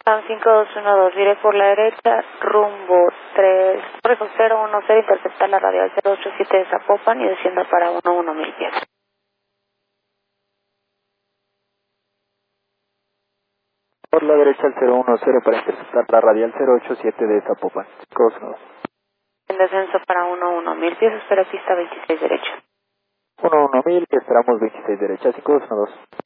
PAN 5212, diré por la derecha, rumbo 3, correcto 010, interceptar la radial 087 de Zapopan y descienda para 11000 pies. Por la derecha el 010 para interceptar la radial 087 de Zapopan. 5212. En descenso para 11000 pies, espera pista 26 derecha. 11000, esperamos 26 derecha, 5212.